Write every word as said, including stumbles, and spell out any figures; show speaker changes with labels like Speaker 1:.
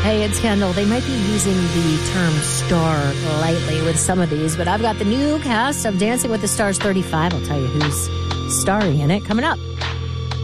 Speaker 1: Hey, it's Kendall. They might be using the term star lightly with some of these, but I've got the new cast of Dancing with the Stars thirty-five. I'll tell you who's starring in it coming up.